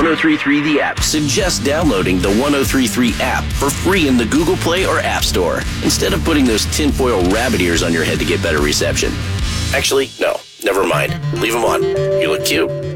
1033 the app suggests downloading the 1033 app for free in the Google Play or App Store, instead of putting those tinfoil rabbit ears on your head to get better reception. Actually, no, never mind. Leave them on. You look cute.